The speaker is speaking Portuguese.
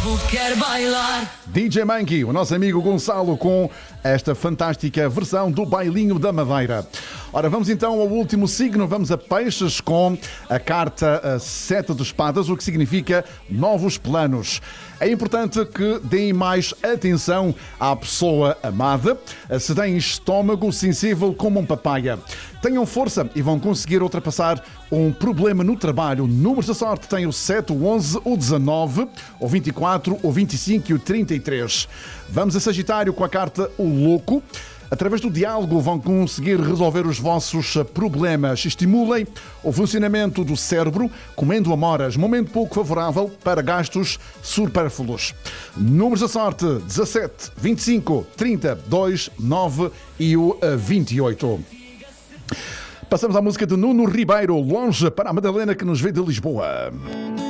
povo quer bailar. DJ Monkey, o nosso amigo Gonçalo, com esta fantástica versão do Bailinho da Madeira. Ora, vamos então ao último signo, vamos a Peixes com a carta 7 de espadas, o que significa novos planos. É importante que deem mais atenção à pessoa amada, se têm estômago sensível como um papaya. Tenham força e vão conseguir ultrapassar um problema no trabalho. Números da sorte têm o 7, o 11, o 19, o 24, o 25 e o 33. Vamos a Sagitário com a carta o Louco. Através do diálogo vão conseguir resolver os vossos problemas. Estimulem o funcionamento do cérebro, comendo amoras. Momento pouco favorável para gastos supérfluos. Números da sorte: 17, 25, 32, 9 e o 28. Passamos à música de Nuno Ribeiro, Longe, para a Madalena que nos vê de Lisboa.